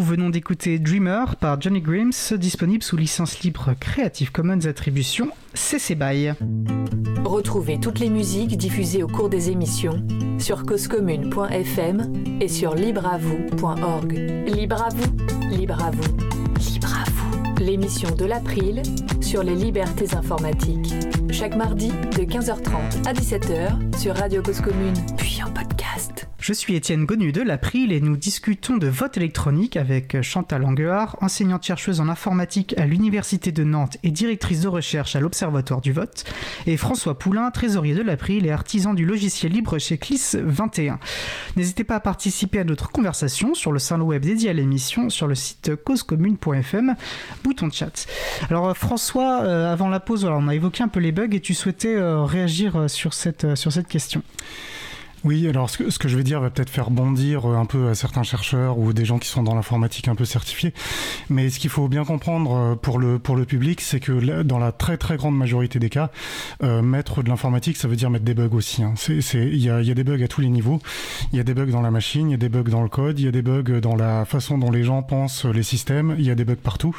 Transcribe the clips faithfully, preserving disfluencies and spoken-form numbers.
venons d'écouter Dreamer par Johnny Grimes, disponible sous licence libre Creative Commons Attribution C C B Y. Retrouvez toutes les musiques diffusées au cours des émissions sur cause commune point f m et sur libre à vous point org. Libre à vous, libre à vous, libre à vous. L'émission de l'April sur les libertés informatiques. Chaque mardi de quinze heures trente à dix-sept heures sur Radio Cause Commune, puis en podcast. Je suis Étienne Gonu de l'April et nous discutons de vote électronique avec Chantal Anguard, enseignante-chercheuse en informatique à l'Université de Nantes et directrice de recherche à l'Observatoire du vote, et François Poulain, trésorier de l'April et artisan du logiciel libre chez C L I S vingt et un. N'hésitez pas à participer à notre conversation sur le salon web dédié à l'émission sur le site cause commune point f m, bouton de chat. Alors François, euh, avant la pause, voilà, on a évoqué un peu les bugs et tu souhaitais euh, réagir sur cette, euh, sur cette question. Oui, alors ce que, ce que je vais dire va peut-être faire bondir un peu à certains chercheurs ou des gens qui sont dans l'informatique un peu certifiés, mais ce qu'il faut bien comprendre pour le, pour le public, c'est que dans la très très grande majorité des cas, euh, mettre de l'informatique, ça veut dire mettre des bugs aussi. Hein. C'est, c'est, il y a, il y a des bugs à tous les niveaux, il y a des bugs dans la machine, il y a des bugs dans le code, il y a des bugs dans la façon dont les gens pensent les systèmes, il y a des bugs partout.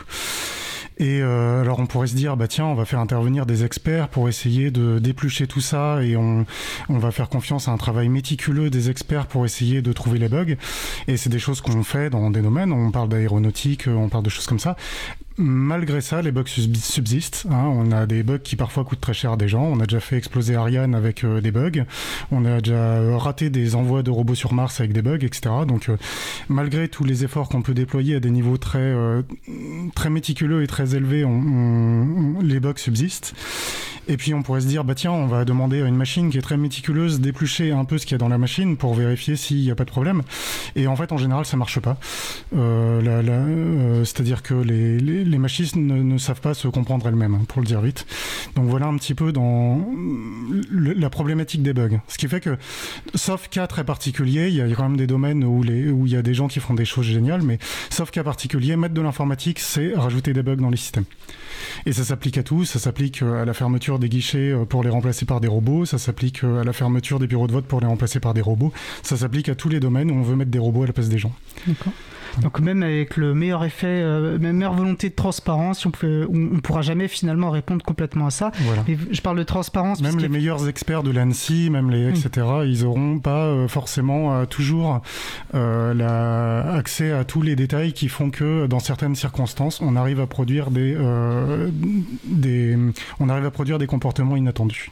Et euh, alors on pourrait se dire, bah tiens, on va faire intervenir des experts pour essayer de d'éplucher tout ça et on, on va faire confiance à un travail méticuleux des experts pour essayer de trouver les bugs. Et c'est des choses qu'on fait dans des domaines, on parle d'aéronautique, on parle de choses comme ça. Malgré ça, les bugs subsistent. Hein. On a des bugs qui parfois coûtent très cher à des gens. On a déjà fait exploser Ariane avec euh, des bugs. On a déjà raté des envois de robots sur Mars avec des bugs, et cetera. Donc, euh, malgré tous les efforts qu'on peut déployer à des niveaux très euh, très méticuleux et très élevés, on, on, on, les bugs subsistent. Et puis on pourrait se dire, bah tiens, on va demander à une machine qui est très méticuleuse d'éplucher un peu ce qu'il y a dans la machine pour vérifier s'il n'y a pas de problème. Et en fait, en général, ça marche pas. Euh, la, la, euh, c'est-à-dire que les, les, les machines ne, ne savent pas se comprendre elles-mêmes, hein, pour le dire vite. Donc voilà un petit peu dans le, la problématique des bugs. Ce qui fait que, sauf cas très particuliers, il y a quand même des domaines où, les, où il y a des gens qui font des choses géniales, mais sauf cas particulier, mettre de l'informatique, c'est rajouter des bugs dans les systèmes. Et ça s'applique à tout, ça s'applique à la fermeture des guichets pour les remplacer par des robots, ça s'applique à la fermeture des bureaux de vote pour les remplacer par des robots, ça s'applique à tous les domaines où on veut mettre des robots à la place des gens. D'accord. Donc même avec le meilleur effet, euh, meilleure volonté de transparence, on ne on pourra jamais finalement répondre complètement à ça. Voilà. Et je parle de transparence. Même les meilleurs experts de l'ANSSI, même les, et cetera, mmh. ils n'auront pas euh, forcément euh, toujours euh, la, accès à tous les détails qui font que dans certaines circonstances, on arrive à produire des, euh, des, on arrive à produire des comportements inattendus.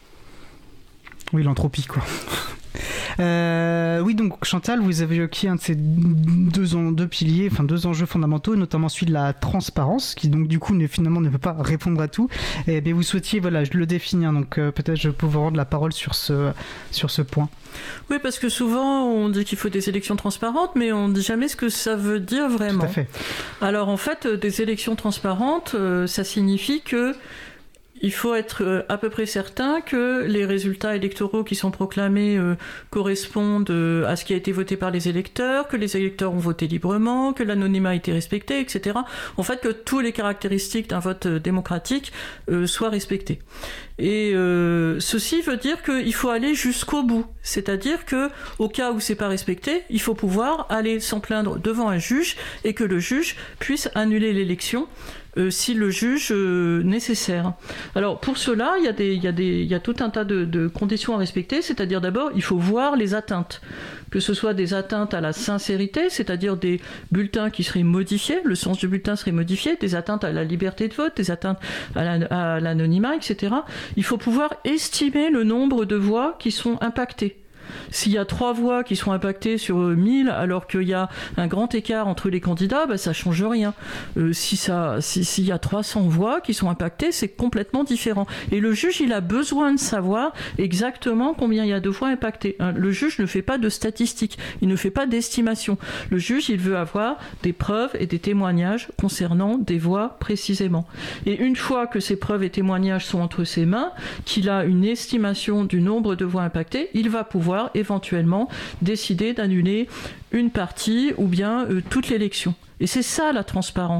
Oui, l'entropie, quoi. Euh, oui, donc Chantal, vous avez évoqué un de ces deux, en, deux piliers, enfin deux enjeux fondamentaux, notamment celui de la transparence, qui donc du coup ne, finalement ne peut pas répondre à tout. Et bien vous souhaitiez, voilà, je le définir, donc euh, peut-être je peux vous rendre la parole sur ce, sur ce point. Oui, parce que souvent on dit qu'il faut des élections transparentes, mais on ne dit jamais ce que ça veut dire vraiment. Tout à fait. Alors en fait, des élections transparentes, euh, ça signifie que il faut être à peu près certain que les résultats électoraux qui sont proclamés euh, correspondent euh, à ce qui a été voté par les électeurs, que les électeurs ont voté librement, que l'anonymat a été respecté, et cetera. En fait, que toutes les caractéristiques d'un vote démocratique euh, soient respectées. Et euh, ceci veut dire qu'il faut aller jusqu'au bout. C'est-à-dire que, au cas où c'est pas respecté, il faut pouvoir aller s'en plaindre devant un juge et que le juge puisse annuler l'élection Euh, si le juge euh, nécessaire. Alors pour cela, il y a des, il y a des, il y a tout un tas de, de conditions à respecter. C'est-à-dire d'abord, il faut voir les atteintes, que ce soit des atteintes à la sincérité, c'est-à-dire des bulletins qui seraient modifiés, le sens du bulletin serait modifié, des atteintes à la liberté de vote, des atteintes à, la, à l'anonymat, et cetera. Il faut pouvoir estimer le nombre de voix qui sont impactées. S'il y a trois voix qui sont impactées sur mille, alors qu'il y a un grand écart entre les candidats, bah, ça change rien. Euh, si ça, si, s'il y a trois cents voix qui sont impactées, c'est complètement différent. Et le juge, il a besoin de savoir exactement combien il y a de voix impactées. Hein, le juge ne fait pas de statistiques, il ne fait pas d'estimation. Le juge, il veut avoir des preuves et des témoignages concernant des voix précisément. Et une fois que ces preuves et témoignages sont entre ses mains, qu'il a une estimation du nombre de voix impactées, il va pouvoir éventuellement décider d'annuler une partie ou bien euh, toute l'élection. Et c'est ça la transparence.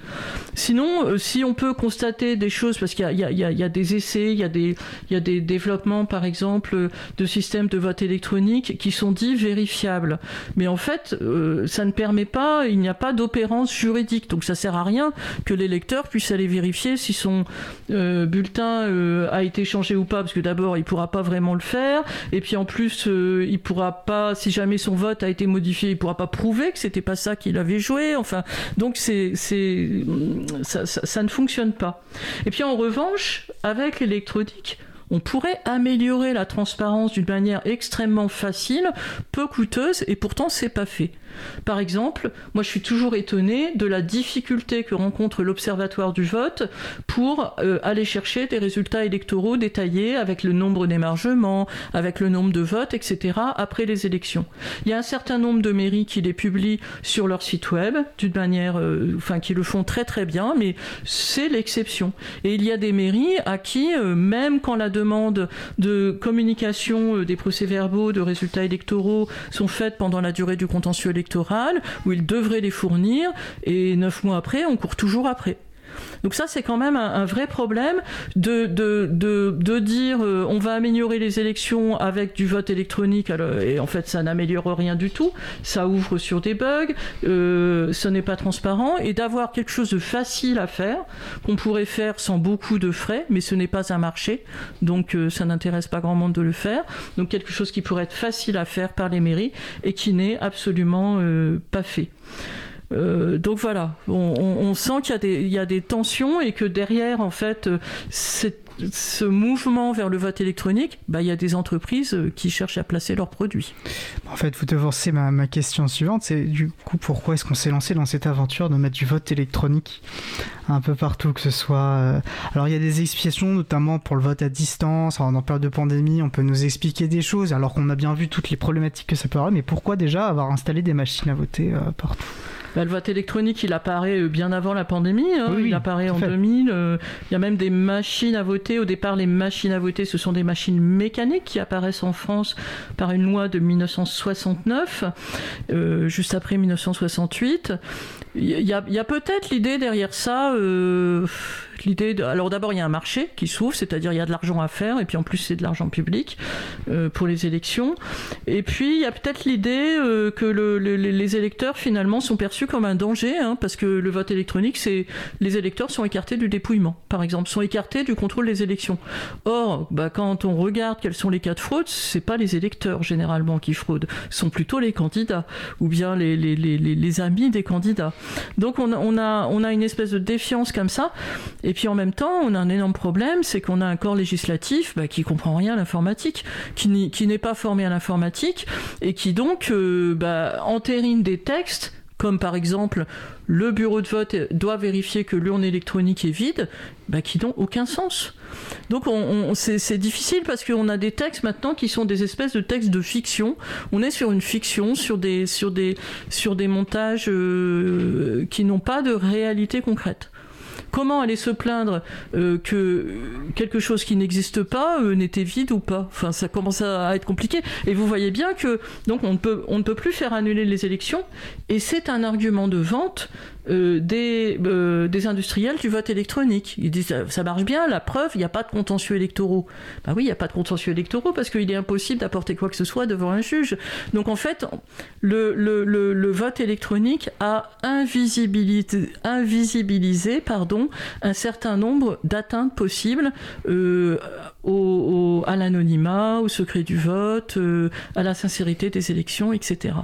Sinon, euh, si on peut constater des choses, parce qu'il y a, il y a, il y a, il y a des essais, il y a des, il y a des développements, par exemple, de systèmes de vote électronique qui sont dits vérifiables. Mais en fait, euh, ça ne permet pas, il n'y a pas d'opérance juridique. Donc ça sert à rien que l'électeur puisse aller vérifier si son euh, bulletin euh, a été changé ou pas, parce que d'abord, il ne pourra pas vraiment le faire. Et puis en plus, euh, il pourra pas, si jamais son vote a été modifié, il ne pourra pas prouver que c'était pas ça qu'il avait joué. Enfin, donc c'est, c'est, ça, ça, ça ne fonctionne pas. Et puis en revanche, avec l'électronique, on pourrait améliorer la transparence d'une manière extrêmement facile, peu coûteuse, et pourtant c'est pas fait. Par exemple, moi je suis toujours étonnée de la difficulté que rencontre l'Observatoire du vote pour euh, aller chercher des résultats électoraux détaillés avec le nombre d'émargements, avec le nombre de votes, et cetera après les élections. Il y a un certain nombre de mairies qui les publient sur leur site web, d'une manière, euh, enfin qui le font très très bien, mais c'est l'exception. Et il y a des mairies à qui, euh, même quand la demande de communication euh, des procès-verbaux de résultats électoraux sont faites pendant la durée du contentieux électoral, où ils devraient les fournir, et neuf mois après, on court toujours après. Donc ça, c'est quand même un, un vrai problème de, de, de, de dire euh, on va améliorer les élections avec du vote électronique, alors, et en fait ça n'améliore rien du tout, ça ouvre sur des bugs, euh, ce n'est pas transparent, et d'avoir quelque chose de facile à faire, qu'on pourrait faire sans beaucoup de frais, mais ce n'est pas un marché, donc euh, ça n'intéresse pas grand monde de le faire, donc quelque chose qui pourrait être facile à faire par les mairies et qui n'est absolument euh, pas fait. Euh, donc voilà, on, on, on sent qu'il y a, des, il y a des tensions et que derrière, en fait, c'est, ce mouvement vers le vote électronique, bah, il y a des entreprises qui cherchent à placer leurs produits. En fait, vous devancez ma, ma question suivante, c'est du coup pourquoi est-ce qu'on s'est lancé dans cette aventure de mettre du vote électronique un peu partout, que ce soit... Euh... Alors il y a des explications, notamment pour le vote à distance, en période de pandémie, on peut nous expliquer des choses, alors qu'on a bien vu toutes les problématiques que ça peut avoir, mais pourquoi déjà avoir installé des machines à voter euh, partout ? Bah, le vote électronique, il apparaît bien avant la pandémie, hein. Oui, il apparaît en deux mille. Euh, il y a même des machines à voter. Au départ, les machines à voter, ce sont des machines mécaniques qui apparaissent en France par une loi de dix-neuf cent soixante-neuf, euh, juste après dix-neuf cent soixante-huit. Il y a, il y a peut-être l'idée derrière ça... Euh, L'idée de... Alors d'abord, il y a un marché qui s'ouvre, c'est-à-dire il y a de l'argent à faire, et puis en plus c'est de l'argent public euh, pour les élections. Et puis il y a peut-être l'idée euh, que le, le, les électeurs finalement sont perçus comme un danger, hein, parce que le vote électronique, c'est les électeurs sont écartés du dépouillement, par exemple, sont écartés du contrôle des élections. Or, bah, quand on regarde quels sont les cas de fraude, c'est pas les électeurs généralement qui fraudent, ce sont plutôt les candidats, ou bien les, les, les, les, les amis des candidats. Donc on, on, a, on a une espèce de défiance comme ça. Et puis en même temps, on a un énorme problème, c'est qu'on a un corps législatif bah, qui comprend rien à l'informatique, qui, qui n'est pas formé à l'informatique, et qui donc euh, bah, entérine des textes, comme par exemple le bureau de vote doit vérifier que l'urne électronique est vide, bah, qui n'ont aucun sens. Donc on, on, c'est, c'est difficile parce qu'on a des textes maintenant qui sont des espèces de textes de fiction. On est sur une fiction, sur des, sur des, sur des montages euh, qui n'ont pas de réalité concrète. Comment aller se plaindre euh, que quelque chose qui n'existe pas euh, n'était vide ou pas ? Enfin, ça commence à être compliqué. Et vous voyez bien que donc on ne peut on ne peut plus faire annuler les élections. Et c'est un argument de vente euh, des euh, des industriels du vote électronique. Ils disent ça, ça marche bien. La preuve, il n'y a pas de contentieux électoraux. Bah oui, il n'y a pas de contentieux électoraux parce qu'il est impossible d'apporter quoi que ce soit devant un juge. Donc en fait, le le le, le vote électronique a invisibilisé invisibilisé pardon un certain nombre d'atteintes possibles euh, au, au, à l'anonymat, au secret du vote, euh, à la sincérité des élections, et cetera.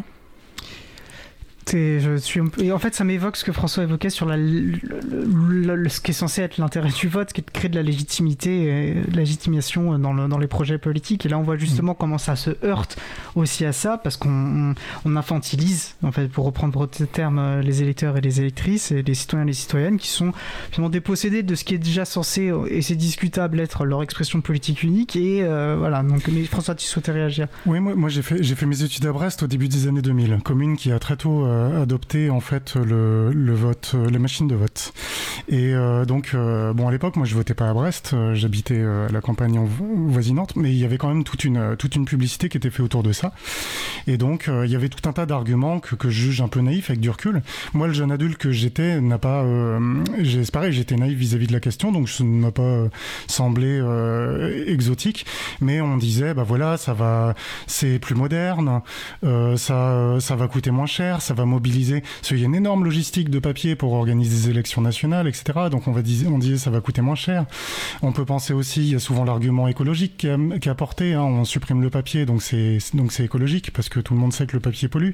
Et, je suis peu... et en fait, ça m'évoque ce que François évoquait sur la, le, le, le, ce qui est censé être l'intérêt du vote, qui est de créer de la légitimité, et de la légitimation dans, le, dans les projets politiques. Et là, on voit justement mmh. comment ça se heurte aussi à ça, parce qu'on on, on infantilise, en fait, pour reprendre votre terme, les électeurs et les électrices, et les citoyens et les citoyennes, qui sont finalement dépossédés de ce qui est déjà censé, et c'est discutable, être leur expression politique unique. Et euh, voilà. Donc, mais François, tu souhaitais réagir ? Oui, moi, moi j'ai fait j'ai fait mes études à Brest au début des années deux mille, commune qui a très tôt euh, euh, adopté en fait le, le vote, euh, les machines de vote. Et euh, donc, euh, bon, à l'époque, moi, je votais pas à Brest, euh, j'habitais euh, à la campagne voisinante, mais il y avait quand même toute une toute une publicité qui était faite autour de ça. Et donc, euh, il y avait tout un tas d'arguments que, que je juge un peu naïfs avec du recul. Moi, le jeune adulte que j'étais n'a pas, euh, j'ai, c'est pareil, j'étais naïf vis-à-vis de la question, donc ça ne m'a pas euh, semblé euh, exotique. Mais on disait, bah voilà, ça va, c'est plus moderne, euh, ça ça va coûter moins cher, ça va mobiliser. Parce qu'il y a une énorme logistique de papier pour organiser des élections nationales, et cetera. Donc on va dire, on disait, ça va coûter moins cher. On peut penser aussi, il y a souvent l'argument écologique qui est, qui est apporté. Hein, on supprime le papier, donc c'est donc c'est écologique parce que tout le monde sait que le papier pollue.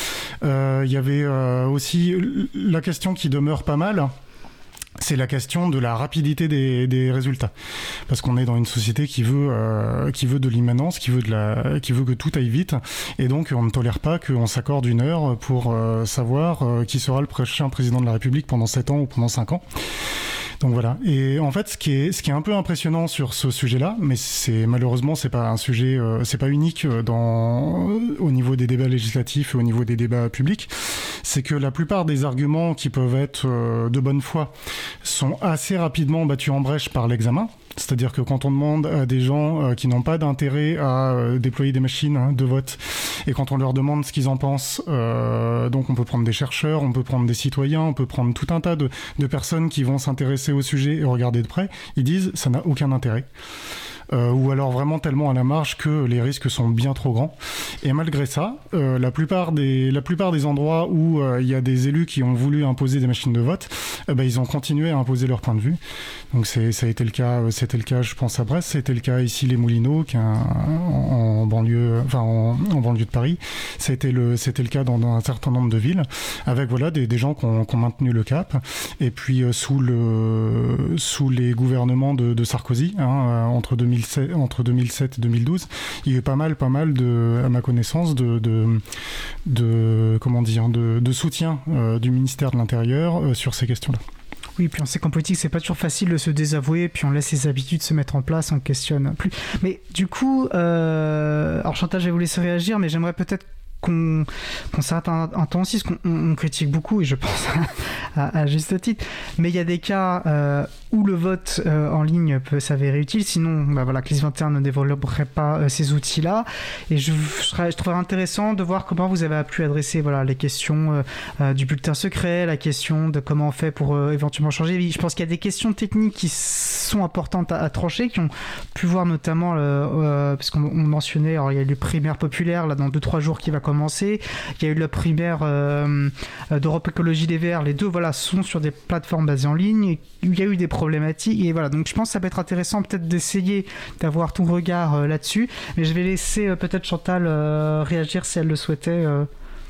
Euh, il y avait euh, aussi la question qui demeure pas mal. C'est la question de la rapidité des, des résultats, parce qu'on est dans une société qui veut euh, qui veut de l'immanence, qui veut de la, qui veut que tout aille vite, et donc on ne tolère pas qu'on s'accorde une heure pour euh, savoir euh, qui sera le prochain président de la République pendant sept ans ou pendant cinq ans. Donc voilà. Et en fait, ce qui est ce qui est un peu impressionnant sur ce sujet-là, mais c'est malheureusement c'est pas un sujet, euh, c'est pas unique dans au niveau des débats législatifs et au niveau des débats publics, c'est que la plupart des arguments qui peuvent être euh, de bonne foi sont assez rapidement battus en brèche par l'examen. C'est-à-dire que quand on demande à des gens euh, qui n'ont pas d'intérêt à euh, déployer des machines hein, de vote, et quand on leur demande ce qu'ils en pensent, euh, donc on peut prendre des chercheurs, on peut prendre des citoyens, on peut prendre tout un tas de, de personnes qui vont s'intéresser au sujet et regarder de près, ils disent ça n'a aucun intérêt. Euh, ou alors vraiment tellement à la marge que les risques sont bien trop grands. Et malgré ça, euh, la plupart des la plupart des endroits où il euh, y a des élus qui ont voulu imposer des machines de vote, eh ben, ils ont continué à imposer leur point de vue. Donc c'est ça a été le cas, c'était le cas, je pense à Brest, c'était le cas ici les Moulineaux, qui est un, en, en banlieue, enfin en, en banlieue de Paris. C'était le c'était le cas dans, dans un certain nombre de villes, avec voilà des, des gens qui ont, qui ont maintenu le cap. Et puis euh, sous le sous les gouvernements de, de Sarkozy, hein, euh, entre deux mille entre deux mille sept et deux mille douze, il y a eu pas mal, pas mal de, à ma connaissance, de, de, de comment dire, de, de soutien euh, du ministère de l'Intérieur euh, sur ces questions-là. Oui, puis on sait qu'en politique, c'est pas toujours facile de se désavouer, puis on laisse ses habitudes se mettre en place, on questionne plus. Mais du coup, euh... alors Chantal, je vais vous laisser réagir, mais j'aimerais peut-être qu'on, qu'on s'arrête un, un temps aussi, parce qu'on on critique beaucoup, et je pense à, à, à juste titre, mais il y a des cas euh, où le vote euh, en ligne peut s'avérer utile, sinon bah voilà, que l'I S vingt et un ne développerait pas euh, ces outils-là, et je, je, serais, je trouverais intéressant de voir comment vous avez pu adresser voilà, les questions euh, euh, du bulletin secret, la question de comment on fait pour euh, éventuellement changer. Je pense qu'il y a des questions techniques qui sont importantes à, à trancher, qui ont pu voir notamment, euh, euh, parce qu'on on mentionnait, alors il y a eu le primaire populaire, là dans deux trois jours qui va commencer, il y a eu la primaire euh, d'Europe Écologie Les Verts, les deux voilà, sont sur des plateformes basées en ligne, il y a eu des problématiques, et voilà, donc je pense que ça peut être intéressant peut-être d'essayer d'avoir ton regard euh, là-dessus, mais je vais laisser euh, peut-être Chantal euh, réagir si elle le souhaitait. Euh.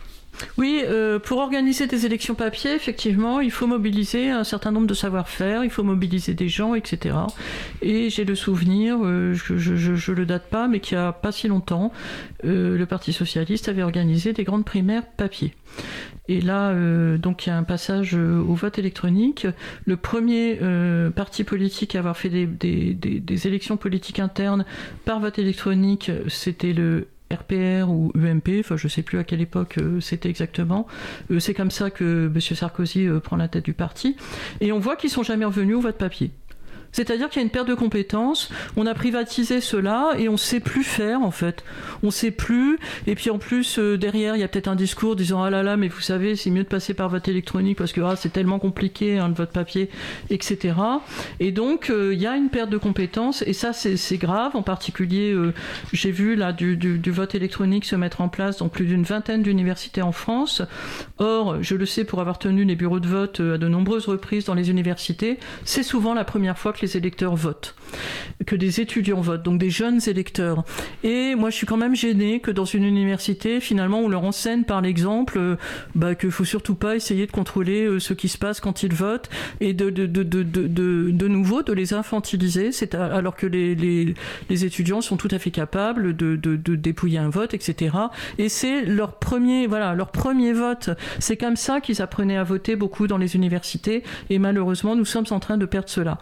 Oui, euh, pour organiser des élections papier, effectivement, il faut mobiliser un certain nombre de savoir-faire, il faut mobiliser des gens, et cetera. Et j'ai le souvenir, euh, je, je, je, je le date pas, mais qu'il y a pas si longtemps, euh, le Parti Socialiste avait organisé des grandes primaires papier. Et là, euh, donc il y a un passage au vote électronique. Le premier euh, parti politique à avoir fait des, des, des, des élections politiques internes par vote électronique, c'était le R P R ou U M P, enfin je ne sais plus à quelle époque euh, c'était exactement. Euh, c'est comme ça que M. Sarkozy euh, prend la tête du parti. Et on voit qu'ils ne sont jamais revenus au vote papier. C'est-à-dire qu'il y a une perte de compétences, on a privatisé cela et on ne sait plus faire en fait. On ne sait plus, et puis en plus euh, derrière il y a peut-être un discours disant ah là là mais vous savez c'est mieux de passer par vote électronique parce que ah, c'est tellement compliqué hein, le vote papier, et cetera. Et donc euh, il y a une perte de compétences et ça c'est, c'est grave, en particulier euh, j'ai vu là du, du, du vote électronique se mettre en place dans plus d'une vingtaine d'universités en France. Or je le sais pour avoir tenu les bureaux de vote à de nombreuses reprises dans les universités, c'est souvent la première fois que les électeurs votent, que des étudiants votent, donc des jeunes électeurs. Et moi, je suis quand même gênée que dans une université, finalement, on leur enseigne par l'exemple euh, bah, qu'il ne faut surtout pas essayer de contrôler euh, ce qui se passe quand ils votent et de, de, de, de, de, de, de nouveau de les infantiliser, c'est à, alors que les, les, les étudiants sont tout à fait capables de, de, de dépouiller un vote, et cetera. Et c'est leur premier, voilà, leur premier vote. C'est comme ça qu'ils apprenaient à voter beaucoup dans les universités et malheureusement, nous sommes en train de perdre cela. Et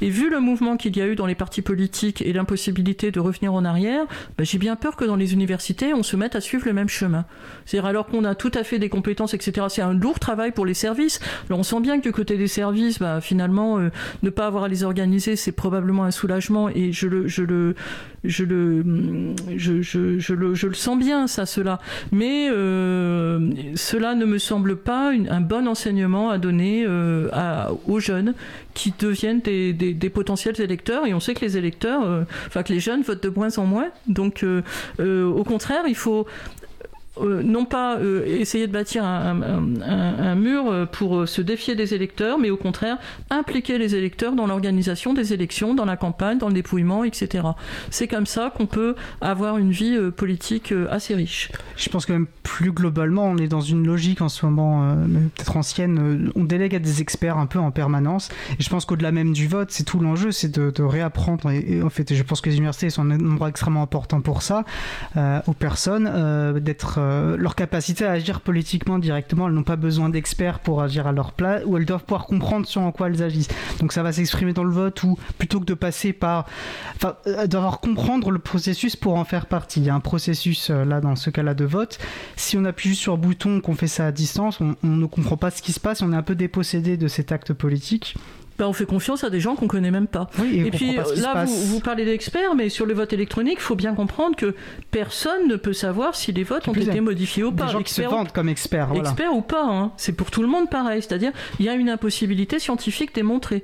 Et vu le mouvement qu'il y a eu dans les partis politiques et l'impossibilité de revenir en arrière, bah, j'ai bien peur que dans les universités, on se mette à suivre le même chemin. C'est-à-dire alors qu'on a tout à fait des compétences, et cetera. C'est un lourd travail pour les services. Alors on sent bien que du côté des services, bah, finalement, euh, ne pas avoir à les organiser, c'est probablement un soulagement. Et je le, je le, je le, je, je, je le, je le sens bien, ça, cela. Mais euh, cela ne me semble pas une, un bon enseignement à donner euh, à, aux jeunes qui deviennent des, des, des potentiels électeurs. Et on sait que les électeurs, euh, enfin que les jeunes votent de moins en moins. Donc, euh, euh, au contraire, il faut Euh, non pas euh, essayer de bâtir un, un, un, un mur pour euh, se défier des électeurs, mais au contraire impliquer les électeurs dans l'organisation des élections, dans la campagne, dans le dépouillement, et cetera. C'est comme ça qu'on peut avoir une vie euh, politique euh, assez riche. Je pense que même plus globalement, on est dans une logique en ce moment, euh, peut-être ancienne, euh, on délègue à des experts un peu en permanence, et je pense qu'au-delà même du vote, c'est tout l'enjeu, c'est de, de réapprendre, et, et en fait, je pense que les universités sont un endroit extrêmement important pour ça, euh, aux personnes, euh, d'être Euh, leur capacité à agir politiquement directement. Elles n'ont pas besoin d'experts pour agir à leur place, ou elles doivent pouvoir comprendre sur en quoi elles agissent. Donc ça va s'exprimer dans le vote, ou plutôt que de passer par... Enfin, euh, devoir comprendre le processus pour en faire partie. Il y a un processus, euh, là, dans ce cas-là, de vote. Si on appuie juste sur le bouton, qu'on fait ça à distance, on, on ne comprend pas ce qui se passe, on est un peu dépossédé de cet acte politique. Ben, on fait confiance à des gens qu'on connaît même pas. Oui, et et puis là, vous, vous parlez d'experts, mais sur le vote électronique, il faut bien comprendre que personne ne peut savoir si les votes ont été modifiés ou pas. Des gens qui se vendent comme experts. Voilà. Experts ou pas, hein. C'est pour tout le monde pareil. C'est-à-dire, il y a une impossibilité scientifique démontrée.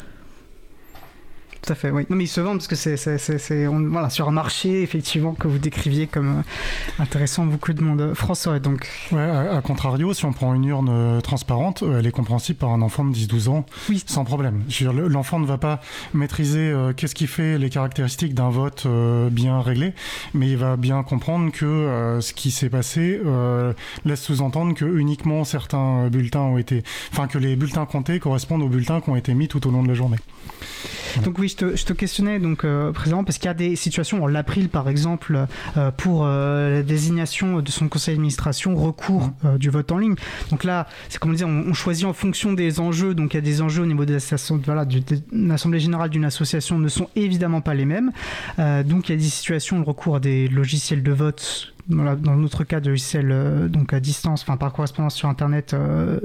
Tout à fait, oui. Non, mais ils se vendent parce que c'est, c'est, c'est, c'est on, voilà, sur un marché, effectivement, que vous décriviez comme euh, intéressant, beaucoup de monde. François, donc. Ouais, à, à contrario, si on prend une urne euh, transparente, euh, elle est compréhensible par un enfant de dix douze ans, oui. Sans problème. Je veux dire, l'enfant ne va pas maîtriser euh, qu'est-ce qui fait les caractéristiques d'un vote euh, bien réglé, mais il va bien comprendre que euh, ce qui s'est passé euh, laisse sous-entendre que uniquement certains bulletins ont été... Enfin, que les bulletins comptés correspondent aux bulletins qui ont été mis tout au long de la journée. Voilà. Donc oui, je te, je te questionnais donc euh, précédemment parce qu'il y a des situations, l'April par exemple, euh, pour euh, la désignation de son conseil d'administration, recours euh, du vote en ligne. Donc là, c'est comme on disait, on, on choisit en fonction des enjeux. Donc il y a des enjeux au niveau de voilà, de, de l'Assemblée générale d'une association ne sont évidemment pas les mêmes. Euh, donc il y a des situations, le recours à des logiciels de vote. Voilà, dans notre cas de logiciel euh, donc à distance, enfin par correspondance sur internet, euh,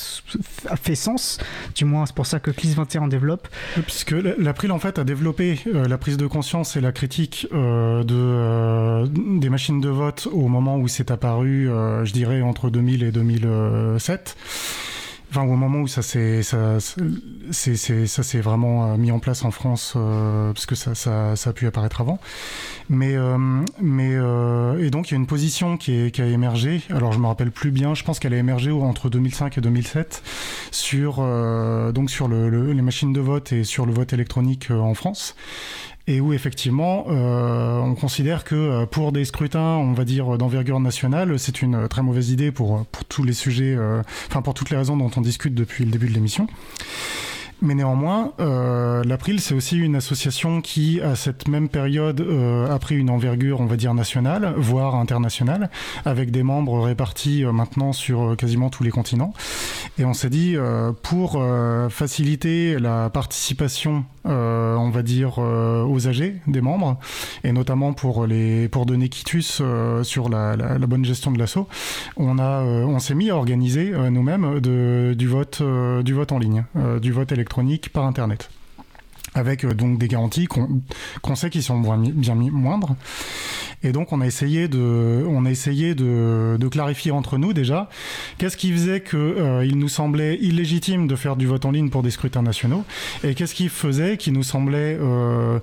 fait sens. Du moins, c'est pour ça que C L I S vingt et un développe. Puisque l'April en fait a développé euh, la prise de conscience et la critique euh, de euh, des machines de vote au moment où c'est apparu, euh, je dirais entre deux mille et deux mille sept. Enfin, au moment où ça s'est ça c'est c'est ça s'est vraiment mis en place en France, euh, parce que ça ça ça a pu apparaître avant, mais euh, mais euh, et donc il y a une position qui est qui a émergé. Alors je me rappelle plus bien. Je pense qu'elle a émergé entre deux mille cinq et deux mille sept sur euh, donc sur le, le les machines de vote et sur le vote électronique euh, en France. Et où effectivement, euh, on considère que pour des scrutins, on va dire d'envergure nationale, c'est une très mauvaise idée pour pour tous les sujets, euh, enfin pour toutes les raisons dont on discute depuis le début de l'émission. Mais néanmoins, euh, l'April, c'est aussi une association qui, à cette même période, euh, a pris une envergure, on va dire, nationale, voire internationale, avec des membres répartis euh, maintenant sur euh, quasiment tous les continents. Et on s'est dit, euh, pour euh, faciliter la participation, euh, on va dire, euh, aux âgés des membres, et notamment pour, les, pour donner quitus euh, sur la, la, la bonne gestion de l'asso, on, a, euh, on s'est mis à organiser euh, nous-mêmes de, du, vote, euh, du vote en ligne, euh, du vote électronique par internet, avec euh, donc des garanties qu'on, qu'on sait qu'ils sont bien moindres. Et donc on a essayé de, on a essayé de, de clarifier entre nous déjà qu'est-ce qui faisait que euh, il nous semblait illégitime de faire du vote en ligne pour des scrutins nationaux, et qu'est-ce qui faisait qui nous semblait euh,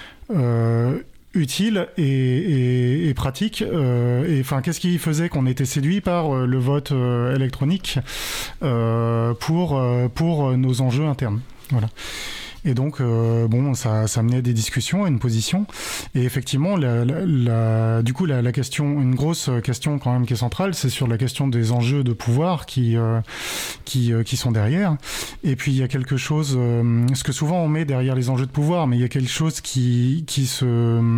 euh, utile et, et, et pratique, euh, et enfin qu'est-ce qui faisait qu'on était séduit par euh, le vote euh, électronique euh, pour euh, pour nos enjeux internes. Voilà. Et donc, euh, bon, ça, ça menait à des discussions, à une position. Et effectivement, la, la, la, du coup, la, la question, une grosse question quand même qui est centrale, c'est sur la question des enjeux de pouvoir qui, euh, qui, euh, qui sont derrière. Et puis, il y a quelque chose, euh, ce que souvent on met derrière les enjeux de pouvoir, mais il y a quelque chose qui, qui se...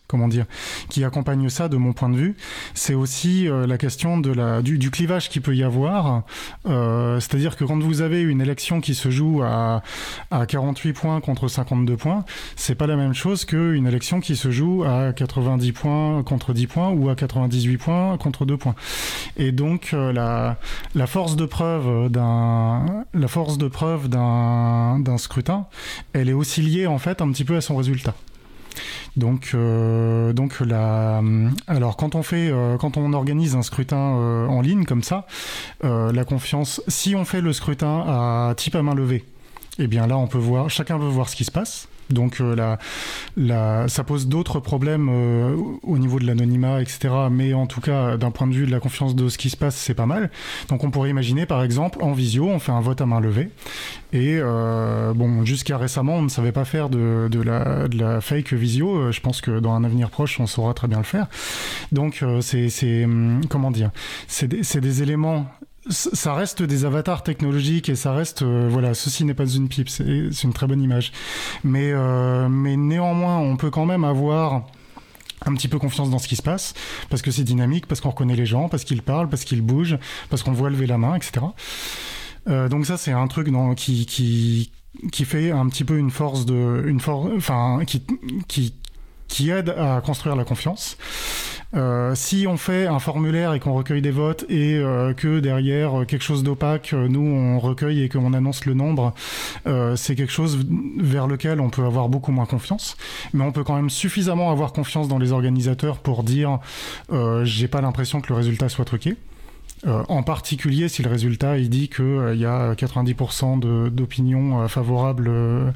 comment dire, qui accompagne ça de mon point de vue, c'est aussi euh, la question de la, du, du clivage qu'il peut y avoir. Euh, c'est-à-dire que quand vous avez une élection qui se joue à, à quarante-huit points contre cinquante-deux points, c'est pas la même chose qu'une élection qui se joue à quatre-vingt-dix points contre dix points ou à quatre-vingt-dix-huit points contre deux points. Et donc euh, la, la force de preuve d'un, la force de preuve d'un, d'un scrutin, elle est aussi liée en fait un petit peu à son résultat. Donc, euh, donc la, alors quand on fait, euh, quand on organise un scrutin euh, en ligne comme ça, euh, la confiance, si on fait le scrutin à type à main levée, eh bien là on peut voir, chacun peut voir ce qui se passe. Donc euh, la, la, ça pose d'autres problèmes euh, au niveau de l'anonymat, et cetera. Mais en tout cas, d'un point de vue de la confiance de ce qui se passe, c'est pas mal. Donc on pourrait imaginer, par exemple, en visio, on fait un vote à main levée. Et euh, bon, jusqu'à récemment, on ne savait pas faire de, de, la, de la fake visio. Je pense que dans un avenir proche, on saura très bien le faire. Donc euh, c'est, c'est comment dire, c'est des, c'est des éléments. Ça reste des avatars technologiques et ça reste, euh, voilà, ceci n'est pas une pipe, c'est, c'est une très bonne image. Mais, euh, mais néanmoins, on peut quand même avoir un petit peu confiance dans ce qui se passe, parce que c'est dynamique, parce qu'on reconnaît les gens, parce qu'ils parlent, parce qu'ils bougent, parce qu'on voit lever la main, et cetera. Euh, donc ça, c'est un truc dans, qui, qui, qui fait un petit peu une force de, une force, enfin, qui, qui, qui aide à construire la confiance. Euh, si on fait un formulaire et qu'on recueille des votes et euh, que derrière euh, quelque chose d'opaque, euh, nous on recueille et qu'on annonce le nombre, euh, c'est quelque chose vers lequel on peut avoir beaucoup moins confiance. Mais on peut quand même suffisamment avoir confiance dans les organisateurs pour dire euh, j'ai pas l'impression que le résultat soit truqué. Euh, en particulier si le résultat il dit qu'il euh, y a quatre-vingt-dix pour cent de, d'opinions euh, favorables euh,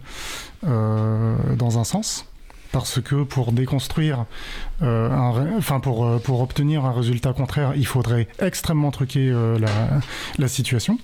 euh, dans un sens. Parce que pour déconstruire, euh, un, enfin pour, pour obtenir un résultat contraire, il faudrait extrêmement truquer euh, la, la situation.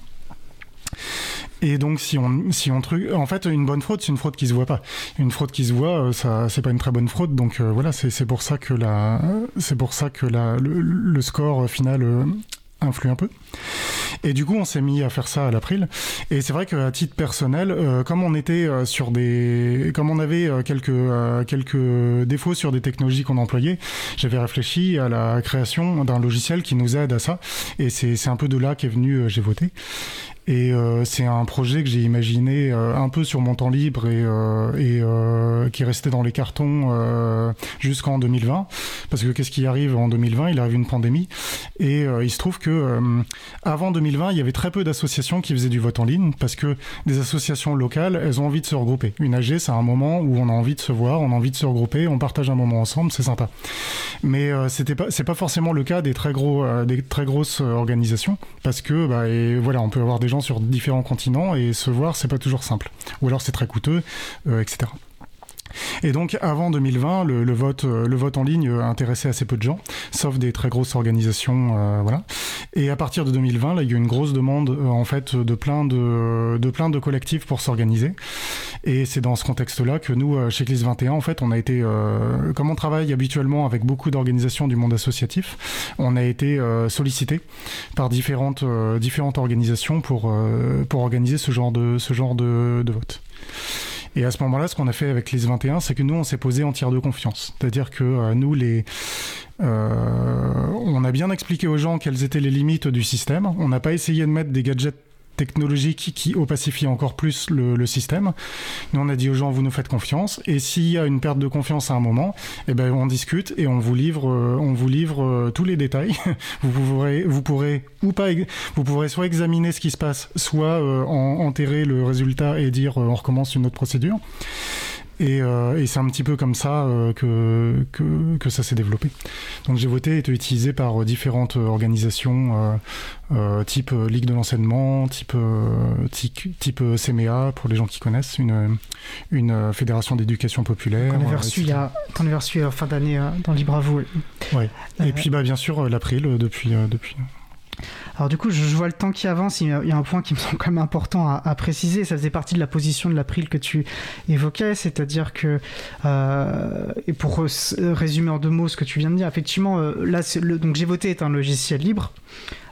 Et donc si on si on truc, en fait une bonne fraude c'est une fraude qui se voit pas. Une fraude qui se voit, ça c'est pas une très bonne fraude. Donc euh, voilà, c'est c'est pour ça que la c'est pour ça que la le, le score final euh, influe un peu. Et du coup, on s'est mis à faire ça à l'April. Et c'est vrai qu'à titre personnel, euh, comme on était euh, sur des, comme on avait euh, quelques euh, quelques défauts sur des technologies qu'on employait, j'avais réfléchi à la création d'un logiciel qui nous aide à ça. Et c'est c'est un peu de là qu'est venu euh, J'ai voté. Et euh, c'est un projet que j'ai imaginé euh, un peu sur mon temps libre et, euh, et euh, qui est resté dans les cartons euh, jusqu'en deux mille vingt. Parce que qu'est-ce qui arrive en deux mille vingt ? Il arrive une pandémie. Et euh, il se trouve que euh, avant deux mille vingt, il y avait très peu d'associations qui faisaient du vote en ligne parce que des associations locales, elles ont envie de se regrouper. Une A G, c'est un moment où on a envie de se voir, on a envie de se regrouper, on partage un moment ensemble, c'est sympa. Mais euh, c'était pas, c'est pas forcément le cas des très gros, euh, des très grosses organisations parce que bah, et voilà, on peut avoir des gens sur différents continents et se voir c'est pas toujours simple ou alors c'est très coûteux euh, etc. Et donc avant deux mille vingt le, le vote le vote en ligne intéressait assez peu de gens sauf des très grosses organisations euh, voilà. Et à partir de deux mille vingt là il y a eu une grosse demande euh, en fait de plein de de plein de collectifs pour s'organiser et c'est dans ce contexte là que nous euh, chez C L I S vingt et un en fait on a été euh, comme on travaille habituellement avec beaucoup d'organisations du monde associatif on a été euh, sollicité par différentes euh, différentes organisations pour euh, pour organiser ce genre de ce genre de, de vote. Et à ce moment-là, ce qu'on a fait avec C L I S vingt et un, c'est que nous, on s'est posé en tiers de confiance. C'est-à-dire que euh, nous, les, euh, on a bien expliqué aux gens quelles étaient les limites du système. On n'a pas essayé de mettre des gadgets technologiques qui opacifient encore plus le, le système. Nous, on a dit aux gens, vous nous faites confiance. Et s'il y a une perte de confiance à un moment, eh ben, on discute et on vous livre, euh, on vous livre euh, tous les détails. vous, pourrez, vous pourrez ou pas, vous pourrez soit examiner ce qui se passe, soit euh, en, enterrer le résultat et dire euh, on recommence une autre procédure. Et, euh, et c'est un petit peu comme ça euh, que, que, que ça s'est développé. Donc J'ai voté été utilisé par euh, différentes organisations euh, euh, type euh, Ligue de l'enseignement, type, euh, type, type euh, C M E A pour les gens qui connaissent, une, une euh, fédération d'éducation populaire. Qu'on avait reçu, il y a, qu'on avait reçu en fin d'année euh, dans Libre à vous. Ouais. Et euh, puis bah, bien sûr euh, l'April euh, depuis... Euh, depuis Alors du coup, je, je vois le temps qui avance, il y a un point qui me semble quand même important à, à préciser, ça faisait partie de la position de l'April que tu évoquais, c'est-à-dire que, euh, et pour résumer en deux mots ce que tu viens de dire, effectivement, euh, là, c'est le, donc J'ai voté est un logiciel libre,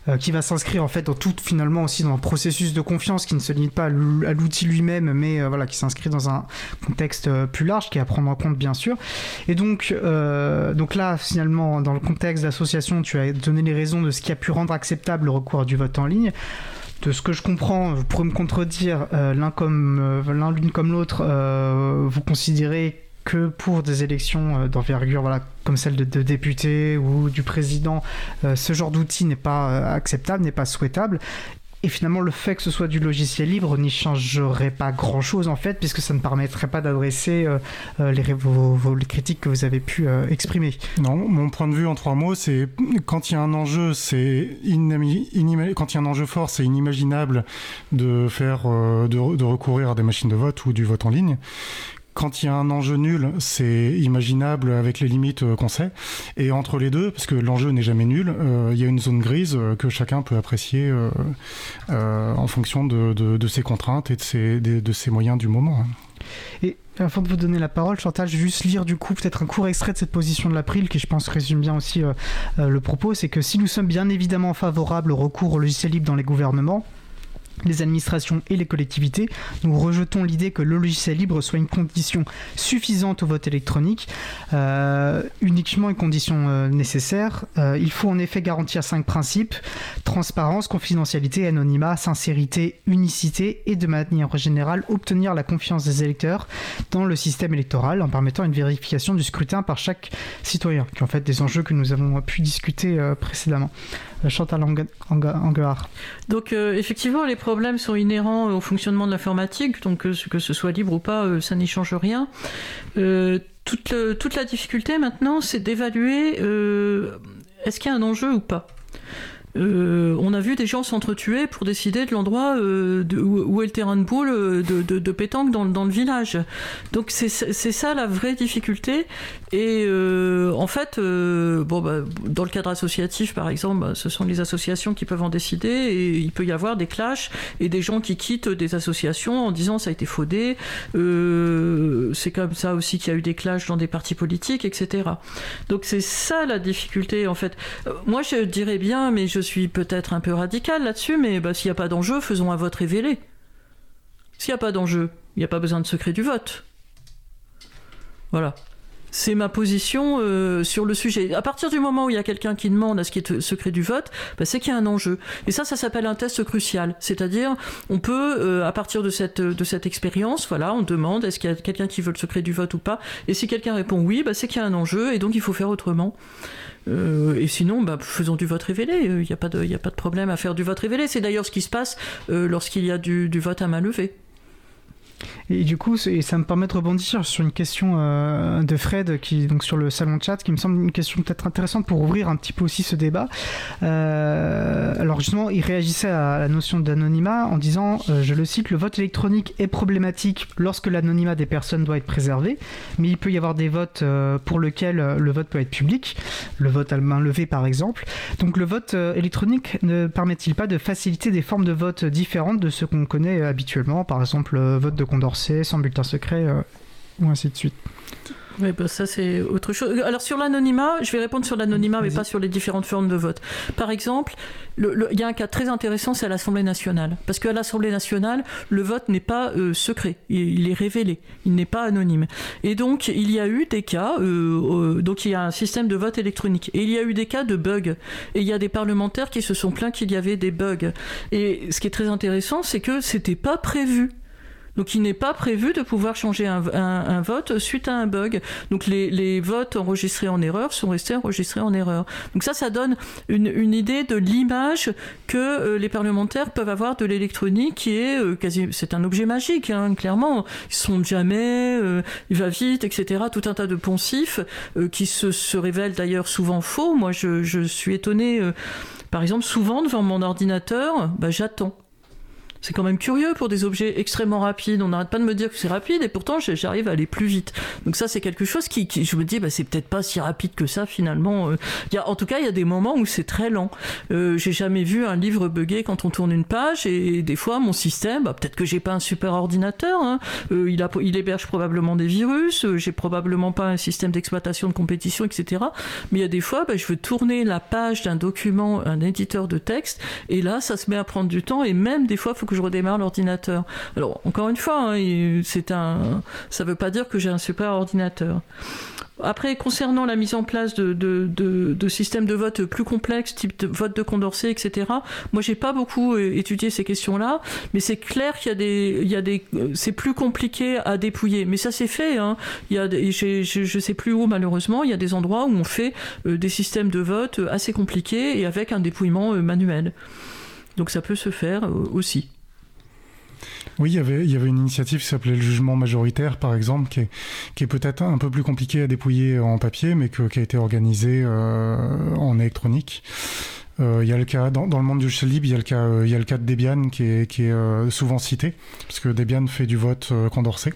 euh, qui va s'inscrire en fait dans tout, finalement aussi dans un processus de confiance qui ne se limite pas à l'outil lui-même, mais euh, voilà, qui s'inscrit dans un contexte euh, plus large, qui est à prendre en compte bien sûr. Et donc, euh, donc là, finalement, dans le contexte d'association, tu as donné les raisons de ce qui a pu rendre acceptable le recours à du vote en ligne. De ce que je comprends, vous pourrez me contredire, euh, l'un comme euh, l'un l'une comme l'autre, euh, vous considérez que pour des élections d'envergure, voilà, comme celle de, de députés ou du président, euh, ce genre d'outil n'est pas euh, acceptable, n'est pas souhaitable. Et finalement, le fait que ce soit du logiciel libre n'y changerait pas grand-chose, en fait, puisque ça ne permettrait pas d'adresser euh, les, vos, vos, les critiques que vous avez pu euh, exprimer. Non, mon point de vue en trois mots, c'est quand il y a un enjeu, c'est inimi- inima- quand il y a un enjeu fort, c'est inimaginable de faire, euh, de, de recourir à des machines de vote ou du vote en ligne. Quand il y a un enjeu nul, c'est imaginable avec les limites qu'on sait. Et entre les deux, parce que l'enjeu n'est jamais nul, euh, il y a une zone grise que chacun peut apprécier euh, euh, en fonction de, de, de ses contraintes et de ses, de, de ses moyens du moment. Et avant de vous donner la parole, Chantal, je vais juste lire du coup peut-être un court extrait de cette position de l'April qui je pense résume bien aussi euh, euh, le propos. C'est que si nous sommes bien évidemment favorables au recours au logiciel libre dans les gouvernements, les administrations et les collectivités, nous rejetons l'idée que le logiciel libre soit une condition suffisante au vote électronique, euh, uniquement une condition euh, nécessaire. Euh, il faut en effet garantir cinq principes: transparence, confidentialité, anonymat, sincérité, unicité, et de manière générale obtenir la confiance des électeurs dans le système électoral en permettant une vérification du scrutin par chaque citoyen, qui est en fait des enjeux que nous avons pu discuter euh, précédemment. Chantal Anguard. Donc euh, effectivement, les problèmes sont inhérents au fonctionnement de l'informatique, donc euh, que ce soit libre ou pas, euh, ça n'y change rien. Euh, toute, le, toute la difficulté maintenant, c'est d'évaluer euh, est-ce qu'il y a un enjeu ou pas. Euh, on a vu des gens s'entretuer pour décider de l'endroit euh, de, où, où est le terrain de boule de, de, de pétanque dans, dans le village. Donc c'est, c'est ça la vraie difficulté. Et euh, en fait, euh, bon, bah, dans le cadre associatif, par exemple, bah, ce sont les associations qui peuvent en décider, et il peut y avoir des clashs et des gens qui quittent des associations en disant ça a été fraudé. Euh, c'est comme ça aussi qu'il y a eu des clashs dans des partis politiques, et cetera. Donc c'est ça la difficulté en fait. Euh, moi je dirais bien, mais je Je suis peut-être un peu radical là-dessus, mais bah, s'il n'y a pas d'enjeu, faisons un vote révélé. S'il n'y a pas d'enjeu, il n'y a pas besoin de secret du vote. Voilà. C'est ma position euh, sur le sujet. À partir du moment où il y a quelqu'un qui demande à ce qu'il y ait secret du vote, bah, c'est qu'il y a un enjeu. Et ça, ça s'appelle un test crucial. C'est-à-dire, on peut, euh, à partir de cette, de cette expérience, voilà, on demande est-ce qu'il y a quelqu'un qui veut le secret du vote ou pas. Et si quelqu'un répond oui, bah, c'est qu'il y a un enjeu, et donc il faut faire autrement. Euh, et sinon, bah, faisons du vote révélé. Il n'y a pas de, il n'y a pas de problème à faire du vote révélé. C'est d'ailleurs ce qui se passe euh, lorsqu'il y a du, du vote à main levée. Et du coup, ça me permet de rebondir sur une question euh, de Fred, qui, donc sur le salon de chat, qui me semble une question peut-être intéressante pour ouvrir un petit peu aussi ce débat. Euh, alors justement, il réagissait à la notion d'anonymat en disant, euh, je le cite, le vote électronique est problématique lorsque l'anonymat des personnes doit être préservé, mais il peut y avoir des votes euh, pour lesquels le vote peut être public, le vote à main levée par exemple. Donc le vote euh, électronique ne permet-il pas de faciliter des formes de vote différentes de ce qu'on connaît habituellement, par exemple le vote de Condorcet, sans bulletin secret, euh, ou ainsi de suite. Oui, bah ça c'est autre chose. Alors sur l'anonymat, je vais répondre sur l'anonymat, Vas-y. mais pas sur les différentes formes de vote. Par exemple, le, le, il y a un cas très intéressant, c'est à l'Assemblée nationale. Parce qu'à l'Assemblée nationale, le vote n'est pas euh, secret, il, il est révélé, il n'est pas anonyme. Et donc, il y a eu des cas, euh, euh, donc il y a un système de vote électronique, et il y a eu des cas de bugs. Et il y a des parlementaires qui se sont plaints qu'il y avait des bugs. Et ce qui est très intéressant, c'est que c'était pas prévu. Donc il n'est pas prévu de pouvoir changer un, un, un vote suite à un bug. Donc les, les votes enregistrés en erreur sont restés enregistrés en erreur. Donc ça, ça donne une, une idée de l'image que euh, les parlementaires peuvent avoir de l'électronique, qui est euh, quasi, c'est un objet magique, hein, clairement. Ils se sondent jamais, euh, il va vite, et cetera. Tout un tas de poncifs euh, qui se, se révèlent d'ailleurs souvent faux. Moi, je, je suis étonnée, euh, par exemple, souvent devant mon ordinateur, bah, j'attends. C'est quand même curieux pour des objets extrêmement rapides. On n'arrête pas de me dire que c'est rapide et pourtant j'arrive à aller plus vite. Donc ça, c'est quelque chose qui, qui je me dis, bah, c'est peut-être pas si rapide que ça finalement. Euh, y a, en tout cas, il y a des moments où c'est très lent. Euh, j'ai jamais vu un livre bugger quand on tourne une page et des fois, mon système, bah, peut-être que j'ai pas un super ordinateur, hein, euh, il, a, il héberge probablement des virus, euh, j'ai probablement pas un système d'exploitation de compétition, et cetera. Mais il y a des fois, bah, je veux tourner la page d'un document, un éditeur de texte, et là, ça se met à prendre du temps et même des fois, il faut que je redémarre l'ordinateur. Alors, encore une fois, hein, c'est un, ça veut pas dire que j'ai un super ordinateur. Après, concernant la mise en place de, de, de, de systèmes de vote plus complexes, type de vote de Condorcet, et cetera, moi, j'ai pas beaucoup étudié ces questions-là, mais c'est clair qu'il y a des, il y a des, c'est plus compliqué à dépouiller. Mais ça, c'est fait, hein. Il y a, j'ai, je, je sais plus où, malheureusement, il y a des endroits où on fait euh, des systèmes de vote assez compliqués et avec un dépouillement euh, manuel. Donc, ça peut se faire euh, aussi. Oui, il y avait, il y avait une initiative qui s'appelait le jugement majoritaire, par exemple, qui est, qui est peut-être un peu plus compliqué à dépouiller en papier, mais que, qui a été organisé euh, en électronique. Euh, il y a le cas, dans, dans le monde du logiciel libre, il y a le cas, euh, il y a le cas de Debian qui est, qui est euh, souvent cité, parce que Debian fait du vote euh, Condorcet.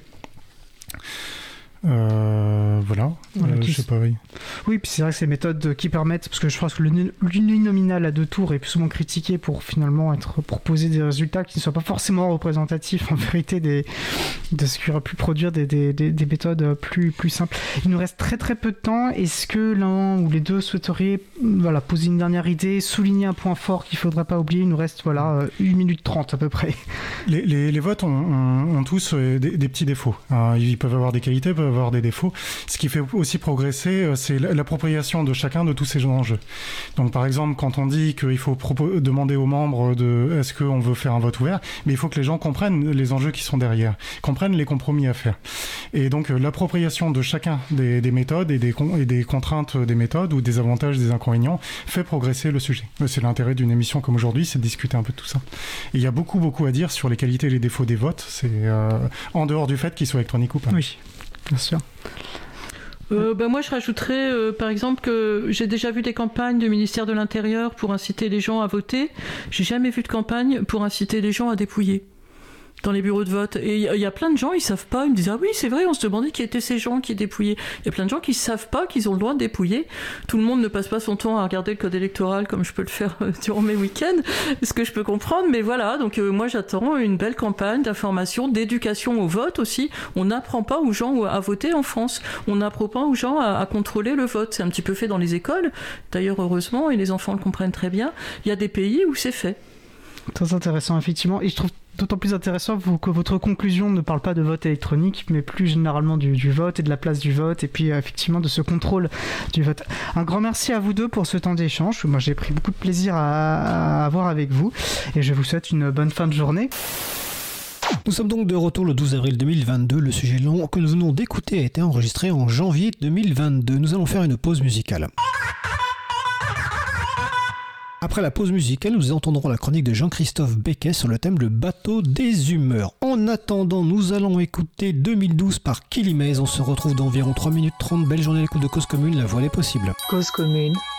Euh, voilà, voilà euh, qui... je sais pas, oui. Oui, puis c'est vrai que ces méthodes qui permettent, parce que je pense que l'uninominal à deux tours est plus souvent critiqué pour finalement être, proposer des résultats qui ne soient pas forcément représentatifs en vérité des, de ce qui aurait pu produire des, des, des, des méthodes plus, plus simples. Il nous reste très très peu de temps. Est-ce que l'un ou les deux souhaiteriez voilà, poser une dernière idée, souligner un point fort qu'il ne faudrait pas oublier? Il nous reste voilà, une minute trente à peu près. Les, les, les votes ont, ont, ont tous des, des petits défauts. Hein. Ils peuvent avoir des qualités, peuvent avoir des défauts. Ce qui fait aussi progresser, c'est l'appropriation de chacun de tous ces enjeux. Donc par exemple, quand on dit qu'il faut propo- demander aux membres de est-ce qu'on veut faire un vote ouvert, mais il faut que les gens comprennent les enjeux qui sont derrière, comprennent les compromis à faire. Et donc l'appropriation de chacun des, des méthodes et des, con- et des contraintes des méthodes ou des avantages, des inconvénients fait progresser le sujet. C'est l'intérêt d'une émission comme aujourd'hui, c'est de discuter un peu de tout ça. Et il y a beaucoup beaucoup à dire sur les qualités et les défauts des votes, c'est euh, en dehors du fait qu'ils soient électroniques ou pas. Oui. Bien sûr. Euh, ben moi, je rajouterais, euh, par exemple, que j'ai déjà vu des campagnes du ministère de l'Intérieur pour inciter les gens à voter. J'ai jamais vu de campagne pour inciter les gens à dépouiller dans les bureaux de vote. Et il y, y a plein de gens, ils savent pas. Ils me disent, ah oui, c'est vrai, on se demandait qui étaient ces gens qui dépouillaient. Il y a plein de gens qui savent pas qu'ils ont le droit de dépouiller. Tout le monde ne passe pas son temps à regarder le code électoral comme je peux le faire euh, durant mes week-ends, ce que je peux comprendre. Mais voilà, donc euh, moi, j'attends une belle campagne d'information, d'éducation au vote aussi. On n'apprend pas aux gens à voter en France. On n'apprend pas aux gens à, à contrôler le vote. C'est un petit peu fait dans les écoles. D'ailleurs, heureusement, et les enfants le comprennent très bien. Il y a des pays où c'est fait. Très intéressant, effectivement. Et je trouve d'autant plus intéressant que votre conclusion ne parle pas de vote électronique, mais plus généralement du, du vote et de la place du vote, et puis effectivement de ce contrôle du vote. Un grand merci à vous deux pour ce temps d'échange. Moi, j'ai pris beaucoup de plaisir à, à avoir avec vous, et je vous souhaite une bonne fin de journée. Nous sommes donc de retour le douze avril deux mille vingt-deux. Le sujet long que nous venons d'écouter a été enregistré en janvier deux mille vingt-deux. Nous allons faire une pause musicale. Après la pause musicale, nous entendrons la chronique de Jean-Christophe Becquet sur le thème Le bateau des humeurs. En attendant, nous allons écouter deux mille douze par Kilimez. On se retrouve dans environ trois minutes trente. Belle journée à l'écoute de Cause Commune, la voie est possible. Cause Commune,